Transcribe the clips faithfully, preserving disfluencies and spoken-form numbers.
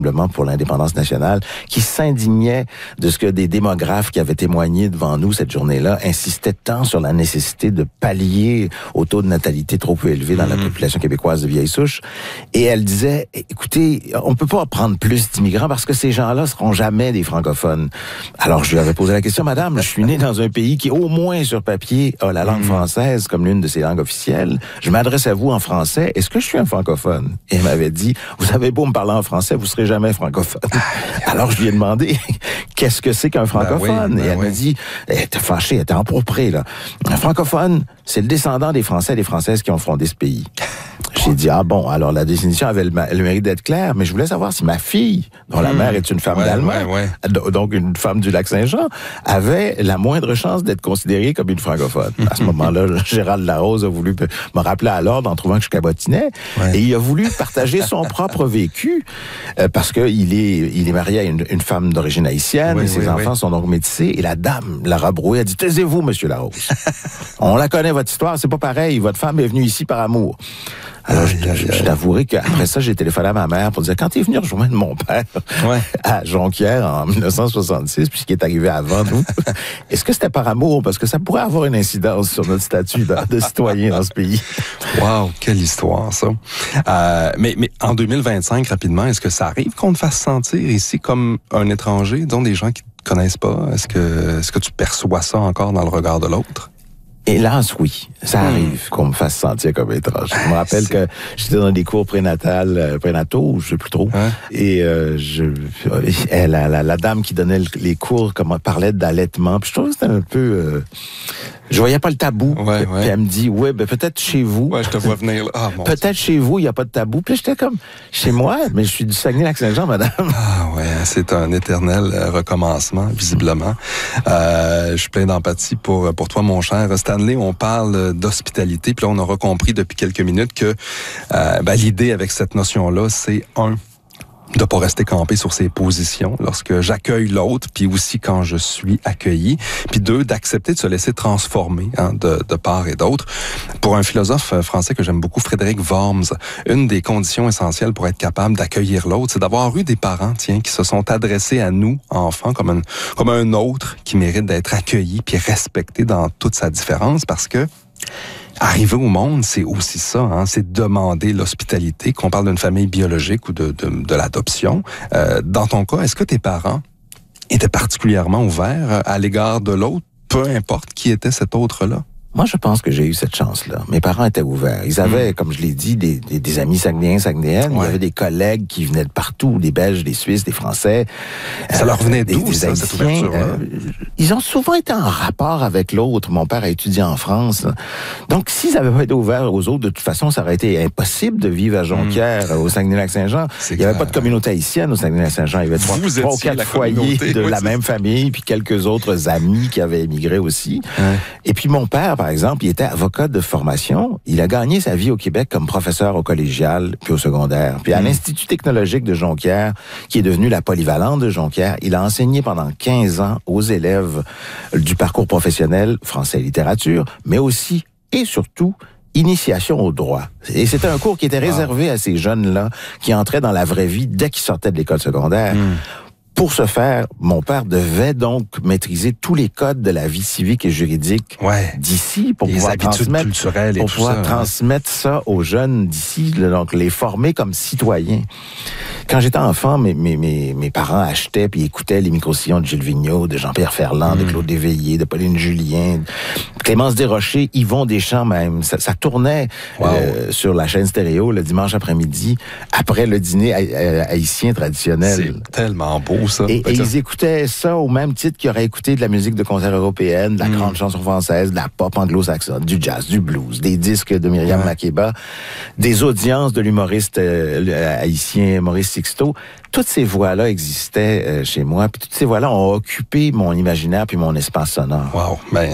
pour l'indépendance nationale, qui s'indignait de ce que des démographes qui avaient témoigné devant nous cette journée-là insistaient tant sur la nécessité de pallier au taux de natalité trop peu élevé dans mmh. la population québécoise de vieille souche. Et elle disait, écoutez, on peut pas prendre plus d'immigrants parce que ces gens-là seront jamais des francophones. Alors, je lui avais posé la question, madame, je suis né dans un pays qui, au moins sur papier, a la langue mmh. française comme l'une de ses langues officielles. Je m'adresse à vous en français. Est-ce que je suis un francophone? Et elle m'avait dit, vous avez beau me parler en français, vous serez jamais francophone. Alors, je lui ai demandé, qu'est-ce que c'est qu'un francophone? Ben oui, ben et elle oui. m'a dit, elle était fâchée, elle était empourprée, là. Un francophone, c'est le descendant des Français et des Françaises qui ont fondé ce pays. J'ai dit, ah bon, alors la définition avait le, le mérite d'être claire, mais je voulais savoir si ma fille, dont mmh. la mère est une femme ouais, d'Allemagne, ouais, ouais. donc une femme du Lac-Saint-Jean, avait la moindre chance d'être considérée comme une francophone. À ce moment-là, Gérald Larose a voulu me rappeler à l'ordre en trouvant que je cabotinais, ouais. et il a voulu partager son propre vécu, euh, parce qu'il est, il est marié à une, une femme d'origine haïtienne, oui, et ses oui, enfants oui. sont donc métissés, et la dame, Lara Brouet, a dit, taisez-vous, monsieur Larose. On la connaît, votre histoire, c'est pas pareil, votre femme est venue ici par amour. Alors, je, je, je t'avouerai qu'après ça, j'ai téléphoné à ma mère pour dire, quand t'es venu rejoindre mon père ouais. à Jonquière en dix-neuf cent soixante-six, puisqu'il est arrivé avant nous, est-ce que c'était par amour? Parce que ça pourrait avoir une incidence sur notre statut de, de citoyen dans ce pays. Wow, quelle histoire, ça. Euh, mais, mais en deux mille vingt-cinq, rapidement, est-ce que ça arrive qu'on te fasse sentir ici comme un étranger, disons des gens qui te connaissent pas? Est-ce que, est-ce que tu perçois ça encore dans le regard de l'autre? Hélas, oui. Ça arrive qu'on me fasse sentir comme étranger. Je me rappelle c'est... que j'étais dans des cours prénatales, euh, prénataux, je sais plus trop. Hein? Et euh, je, elle, la, la, la dame qui donnait les cours comme, parlait d'allaitement. Puis je trouvais que c'était un peu... Euh, je voyais pas le tabou. Ouais, ouais. Puis elle me dit, ouais, ben peut-être chez vous. Ouais, je te vois venir là. Ah, peut-être Dieu. Chez vous, il y a pas de tabou. Puis j'étais comme, chez moi, mais je suis du Saguenay-Lac-Saint-Jean, madame. Ah ouais, c'est un éternel recommencement, visiblement. Euh, je suis plein d'empathie pour pour toi, mon cher Stanley. On parle d'hospitalité, puis là, on aura compris depuis quelques minutes que euh, ben, l'idée avec cette notion-là, c'est un, de pas rester campé sur ses positions lorsque j'accueille l'autre, puis aussi quand je suis accueilli. Puis deux, d'accepter de se laisser transformer hein, de, de part et d'autre. Pour un philosophe français que j'aime beaucoup, Frédéric Worms, une des conditions essentielles pour être capable d'accueillir l'autre, c'est d'avoir eu des parents, tiens, qui se sont adressés à nous, enfants, comme un, comme un autre qui mérite d'être accueilli puis respecté dans toute sa différence, parce que arriver au monde, c'est aussi ça, hein, c'est demander l'hospitalité, qu'on parle d'une famille biologique ou de, de, de l'adoption. Euh, dans ton cas, est-ce que tes parents étaient particulièrement ouverts à l'égard de l'autre, peu importe qui était cet autre-là? Moi, je pense que j'ai eu cette chance-là. Mes parents étaient ouverts. Ils avaient, mmh. comme je l'ai dit, des, des, des amis saguenayens, saguenayennes. Ouais. Il y avait des collègues qui venaient de partout, des Belges, des Suisses, des Français. Ça euh, leur venait d'où, des, ça, des cette ouverture? euh, Ils ont souvent été en rapport avec l'autre. Mon père a étudié en France. Donc, s'ils n'avaient pas été ouverts aux autres, de toute façon, ça aurait été impossible de vivre à Jonquière, mmh. au Saguenay-Lac-Saint-Jean. C'est il n'y avait pas de communauté haïtienne au Saguenay-Lac-Saint-Jean. Il y avait trois, trois ou quatre foyers de oui, la même famille, puis quelques autres amis qui avaient émigré aussi. Ouais. Et puis, mon père, par exemple, il était avocat de formation. Il a gagné sa vie au Québec comme professeur au collégial puis au secondaire. Puis à mmh. l'Institut technologique de Jonquière, qui est devenu la polyvalente de Jonquière, il a enseigné pendant quinze ans aux élèves du parcours professionnel français et littérature, mais aussi et surtout initiation au droit. Et c'était un cours qui était réservé wow. à ces jeunes-là qui entraient dans la vraie vie dès qu'ils sortaient de l'école secondaire. Mmh. Pour ce faire, mon père devait donc maîtriser tous les codes de la vie civique et juridique ouais. d'ici pour les pouvoir transmettre, culturelles et pour tout pouvoir ça, transmettre ouais. ça aux jeunes d'ici, donc les former comme citoyens. Quand j'étais enfant, mes, mes, mes, mes parents achetaient puis écoutaient les micro-sillons de Gilles Vigneault, de Jean-Pierre Ferland, mmh. de Claude Léveillé, de Pauline Julien, de Clémence Desrochers, Yvon Deschamps même. Ça, ça tournait wow. euh, sur la chaîne stéréo le dimanche après-midi, après le dîner haïtien traditionnel. C'est tellement beau. Ça. Et, et ils écoutaient ça au même titre qu'ils auraient écouté de la musique de concert européenne, de la mmh. grande chanson française, de la pop anglo-saxonne, du jazz, du blues, des disques de Myriam ouais. Makeba, des audiences de l'humoriste euh, haïtien Maurice Sixto. Toutes ces voix-là existaient euh, chez moi, puis toutes ces voix-là ont occupé mon imaginaire puis mon espace sonore. Wow, ben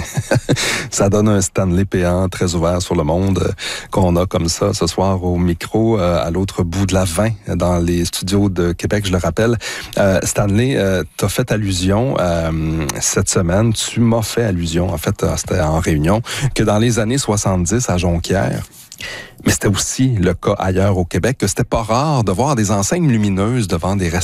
ça donne un Stanley Péan très ouvert sur le monde euh, qu'on a comme ça ce soir au micro euh, à l'autre bout de la vingt dans les studios de Québec, je le rappelle. Euh, Stanley, euh, t'as fait allusion euh, cette semaine, tu m'as fait allusion, en fait, c'était en réunion, que dans les années soixante-dix à Jonquière, mais c'était aussi le cas ailleurs au Québec, que c'était pas rare de voir des enseignes lumineuses devant des restaurants